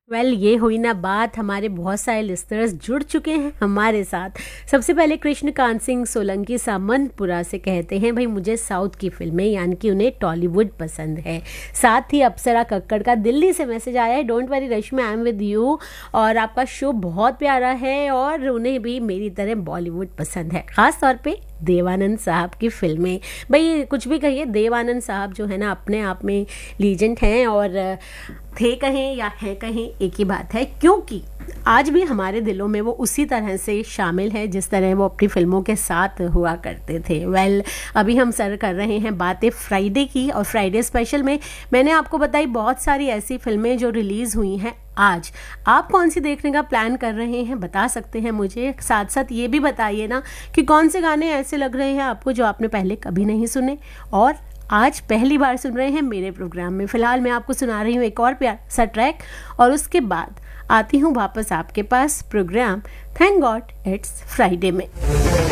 ये हुई ना बात, हमारे बहुत सारे लिस्टर्स जुड़ चुके हैं हमारे साथ। सबसे पहले कृष्णकांत सिंह सोलंकी सामंतपुरा से कहते हैं भाई मुझे साउथ की फिल्में यानी कि उन्हें टॉलीवुड पसंद है। साथ ही अप्सरा कक्कड़ का दिल्ली से मैसेज आया है, don't worry Rashmi I am with you, और आपका शो बहुत प्यारा है और उन्हें भी मेरी तरह बॉलीवुड पसंद है, ख़ास तौर पे देवानंद साहब की फिल्में। भाई कुछ भी कहिए, देवानंद साहब जो है ना अपने आप में लीजेंड हैं, और थे कहें या हैं कहें एक ही बात है, क्योंकि आज भी हमारे दिलों में वो उसी तरह से शामिल है जिस तरह वो अपनी फिल्मों के साथ हुआ करते थे। अभी हम सर कर रहे हैं बातें फ्राइडे की, और फ्राइडे स्पेशल में मैंने आपको बताई बहुत सारी ऐसी फिल्में जो रिलीज़ हुई हैं आज। आप कौन सी देखने का प्लान कर रहे हैं बता सकते हैं मुझे। साथ साथ ये भी बताइए ना कि कौन से गाने ऐसे लग रहे हैं आपको जो आपने पहले कभी नहीं सुने और आज पहली बार सुन रहे हैं मेरे प्रोग्राम में। फिलहाल मैं आपको सुना रही हूँ एक और प्यार सा ट्रैक, और उसके बाद आती हूँ वापस आपके पास programme thank God it's Friday में।